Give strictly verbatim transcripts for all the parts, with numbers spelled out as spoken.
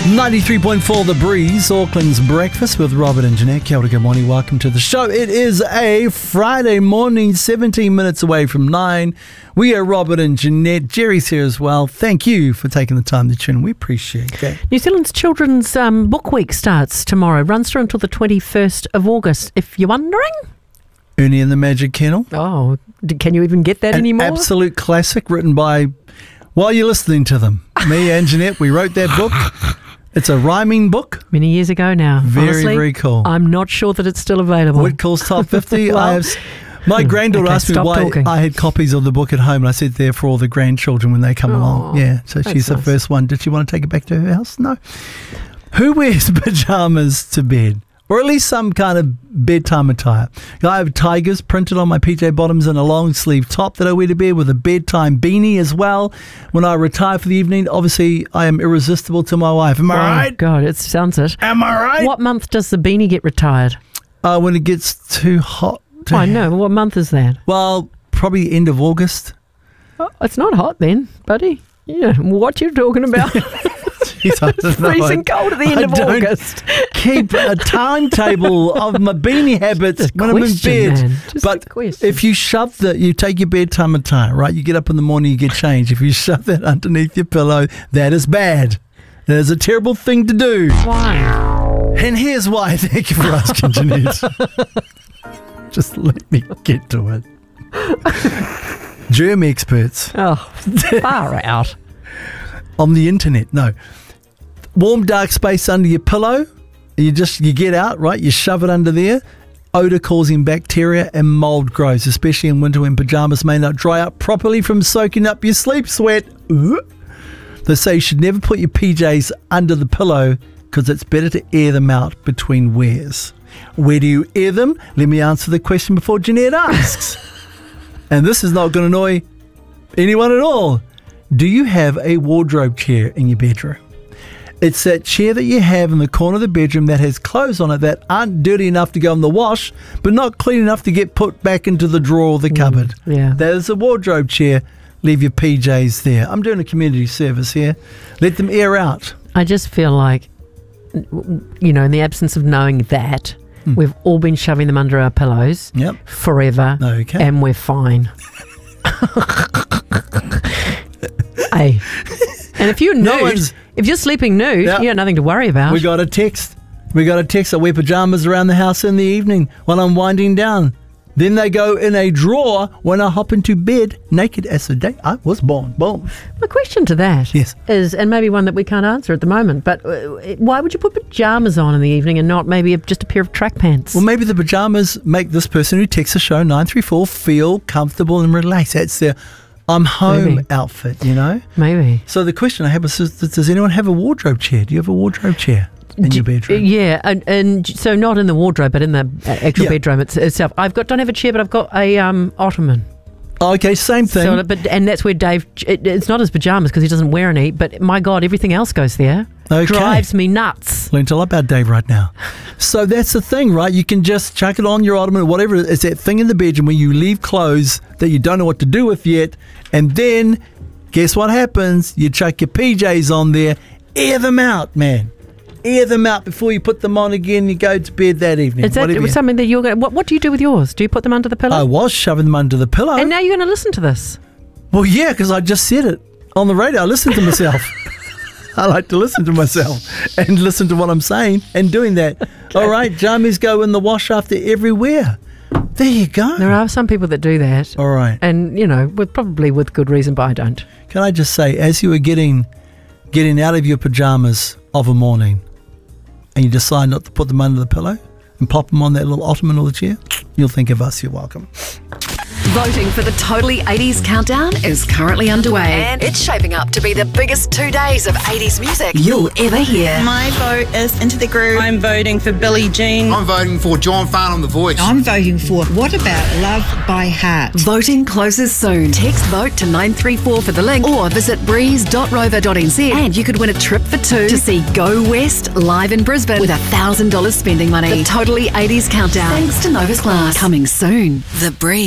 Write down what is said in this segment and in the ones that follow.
ninety-three point four The Breeze, Auckland's breakfast with Robert and Jeanette. Kia ora, good morning, welcome to the show. It is a Friday morning, seventeen minutes away from nine. We are Robert and Jeanette. Jerry's here as well. Thank you for taking the time to tune in. We appreciate that. New Zealand's Children's um, Book Week starts tomorrow, runs through until the twenty-first of August. If you're wondering... Ernie and the Magic Kennel. Oh, can you even get that An anymore? Absolute classic written by, while you're listening to them, me and Jeanette, we wrote that book. It's a rhyming book. Many years ago now. Very, Honestly, very cool. I'm not sure that it's still available. Whitcoul's Top fifty. Well, I have, my granddaughter okay, asked me stop why talking. I had copies of the book at home, and I said they're for all the grandchildren when they come Aw, along. Yeah, so that's she's the nice. first one. Did she want to take it back to her house? No. Who wears pajamas to bed? Or at least some kind of bedtime attire. I have tigers printed on my P J bottoms and a long sleeve top that I wear to bed with a bedtime beanie as well. When I retire for the evening, obviously I am irresistible to my wife. Am I Oh, right? God, it sounds it. Am I right? What month does the beanie get retired? Uh, when it gets too hot. To Oh, I know. What month is that? Well, probably end of August. Oh, it's not hot then, buddy. Yeah, what you talking about? Jeez, I don't know. Freezing cold at the end I of don't August. Keep a timetable of my beanie habits Just a when question, I'm in bed. man. Just But a question. if you shove the, you take your bedtime attire, right? You get up in the morning, you get changed. If you shove that underneath your pillow, that is bad. That is a terrible thing to do. Why? And here's why. Thank you for asking, Jeanette. Just let me get to it. Germ experts Oh, far out. on the internet. No. Warm, dark space under your pillow. You just, you get out, right? You shove it under there. Odour causing bacteria and mould grows, especially in winter when pajamas may not dry up properly from soaking up your sleep sweat. Ooh. They say you should never put your P Js under the pillow because it's better to air them out between wears. Where do you air them? Let me answer the question before Jeanette asks. And this is not going to annoy anyone at all. Do you have a wardrobe chair in your bedroom? It's that chair that you have in the corner of the bedroom that has clothes on it that aren't dirty enough to go in the wash, but not clean enough to get put back into the drawer or the cupboard. yeah. That is a wardrobe chair. Leave your P Js there. I'm doing a community service here. Let them air out. I just feel like, you know, in the absence of knowing that, Mm. we've all been shoving them under our pillows Yep. forever, Okay. and we're fine. Hey. And if you're nude, No one's- if you're sleeping nude, Yeah. you got nothing to worry about. We got a text. We got a text. I wear pajamas around the house in the evening while I'm winding down. Then they go in a drawer when I hop into bed naked as the day I was born. Boom. My question to that Yes. is, and maybe one that we can't answer at the moment, but uh, why would you put pajamas on in the evening and not maybe a, just a pair of track pants? Well, maybe the pajamas make this person who texts the show nine three four feel comfortable and relaxed. That's their I'm home Maybe. outfit, you know? Maybe. So the question I have is, does does anyone have a wardrobe chair? Do you have a wardrobe chair in your bedroom? Yeah, and, and so not in the wardrobe, but in the uh, actual Yeah. bedroom it's, itself. I've got don't have a chair, but I've got a um, ottoman. Okay, same thing. So, but and that's where Dave. It, it's not his pajamas because he doesn't wear any. But my God, everything else goes there. Okay. Drives me nuts. Learned a lot about Dave right now. So that's the thing, right? You can just chuck it on your ottoman or whatever. It's that thing in the bedroom where you leave clothes that you don't know what to do with yet. And then, guess what happens? You chuck your P Js on there. Air them out, man. Air them out before you put them on again. You go to bed that evening. Is that Whatever you- something that you're going? What What do you do with yours? Do you put them under the pillow? I was shoving them under the pillow. and now you're going to listen to this. Well, yeah, because I just said it on the radio. I listen to myself. I like to listen to myself and listen to what I'm saying and doing that. Okay. All right, jammies go in the wash after every wear. There you go. There are some people that do that. All right. And, you know, with, probably with good reason, but I don't. Can I just say, as you were getting getting out of your pajamas of a morning and you decide not to put them under the pillow and pop them on that little ottoman or the chair, you'll think of us. You're welcome. Voting for the Totally eighties Countdown is currently underway. And it's shaping up to be the biggest two days of eighties music You'll ever hear. My vote is Into the Groove. I'm voting for Billie Jean. I'm voting for John Farnham, The Voice. I'm voting for What About Love by Heart. Voting closes soon. Text vote to nine three four for the link or visit breeze dot rover dot n z and you could win a trip for two to see Go West live in Brisbane with one thousand dollars spending money. The Totally eighties Countdown. Thanks to Novus Glass. Coming soon. The Breeze. Your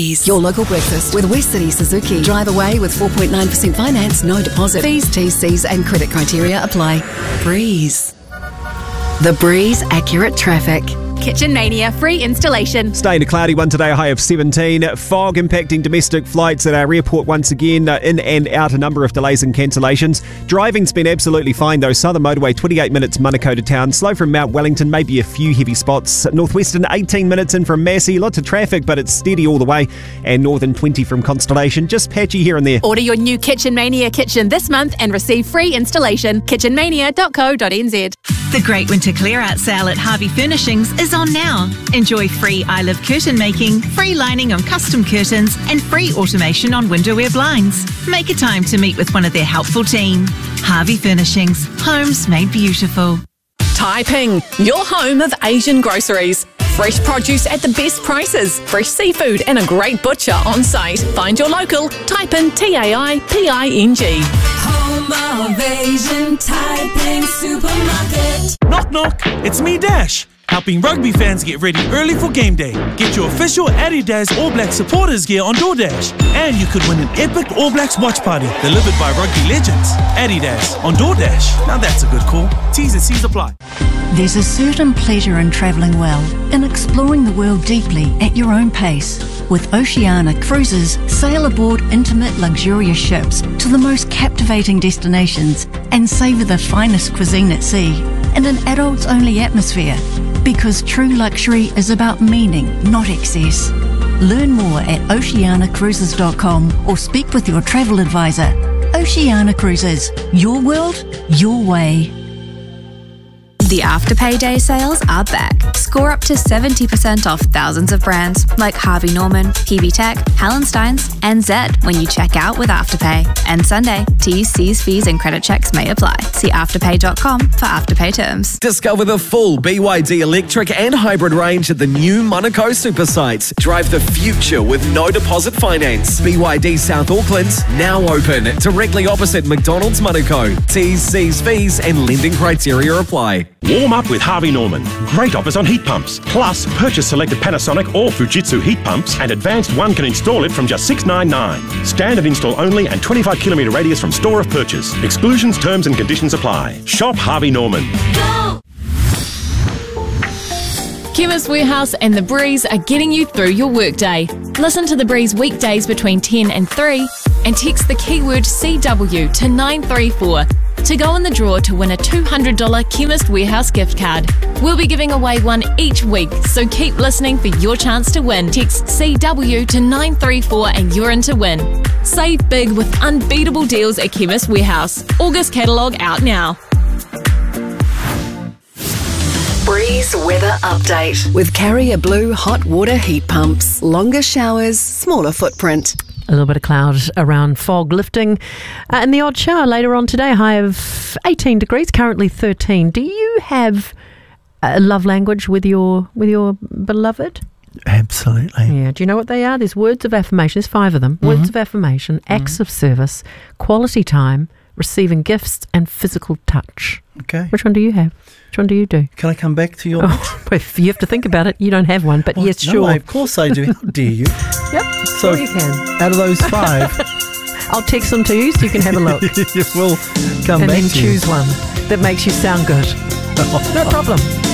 local breakfast with West City Suzuki. Drive away with four point nine percent finance, no deposit. Fees, T's, C's and credit criteria apply. Breeze. The Breeze Accurate Traffic. Kitchen Mania free installation. Staying a cloudy one today, a high of seventeen. Fog impacting domestic flights at our airport once again. Uh, in and out, a number of delays and cancellations. Driving's been absolutely fine though. Southern Motorway, twenty-eight minutes, Manukau to town. Slow from Mount Wellington, maybe a few heavy spots. Northwestern, eighteen minutes in from Massey. Lots of traffic, but it's steady all the way. And Northern, twenty from Constellation. Just patchy here and there. Order your new Kitchen Mania kitchen this month and receive free installation. kitchen mania dot co dot n z. The Great Winter Clear Out Sale at Harvey Furnishings is on now. Enjoy free I Love curtain making, free lining on custom curtains, and free automation on windowware blinds. Make a time to meet with one of their helpful team. Harvey Furnishings, homes made beautiful. Taiping, your home of Asian groceries. Fresh produce at the best prices, fresh seafood and a great butcher on site. Find your local Taiping, T A I P I N G. Home of Asian Taiping Supermarket. Knock knock, it's me Dash, helping rugby fans get ready early for game day. Get your official Adidas All Blacks supporters gear on DoorDash. And you could win an epic All Blacks watch party delivered by rugby legends. Adidas on DoorDash. Now that's a good call. T's and C's apply. There's a certain pleasure in travelling well, in exploring the world deeply at your own pace. With Oceania Cruises, sail aboard intimate, luxurious ships to the most captivating destinations and savour the finest cuisine at sea in an adults-only atmosphere. Because true luxury is about meaning, not excess. Learn more at oceania cruises dot com or speak with your travel advisor. Oceania Cruises, your world, your way. The Afterpay Day sales are back. Score up to seventy percent off thousands of brands like Harvey Norman, P B Tech, Hallensteins and Zed when you check out with Afterpay. And Sunday, T's, C's, fees and credit checks may apply. See afterpay dot com for Afterpay terms. Discover the full B Y D electric and hybrid range at the new Manukau super sites. Drive the future with no deposit finance. B Y D South Auckland, now open, directly opposite McDonald's Manukau. T's, C's, fees and lending criteria apply. Warm up with Harvey Norman. Great offers on heat pumps. Plus, purchase selected Panasonic or Fujitsu heat pumps and Advanced One can install it from just six dollars ninety-nine. Standard install only and twenty-five kilometre radius from store of purchase. Exclusions, terms and conditions apply. Shop Harvey Norman. Go! Chemist Warehouse and The Breeze are getting you through your workday. Listen to The Breeze weekdays between ten and three and text the keyword C W to nine three four to go in the draw to win a two hundred dollars Chemist Warehouse gift card. We'll be giving away one each week, so keep listening for your chance to win. Text C W to nine three four and you're in to win. Save big with unbeatable deals at Chemist Warehouse. August catalogue out now. Breeze weather update with Carrier Blue hot water heat pumps. Longer showers, smaller footprint. A little bit of cloud around, fog lifting, uh, and the odd shower later on today. High of eighteen degrees, currently thirteen. Do you have a love language with your with your beloved? Absolutely. Yeah. Do you know what they are? There's words of affirmation. There's five of them. Mm-hmm. Words of affirmation, acts mm-hmm. of service, quality time, receiving gifts, and physical touch. Okay. Which one do you have? Which one do you do? Can I come back to your? Oh, if you have to think about it, you don't have one, but well, yes, no, sure. I, of course I do. How dare you? Yep. So sure you can. Out of those five, I'll text them to you so you can have a look. We'll come and back then to choose you. one that makes you sound good. No problem.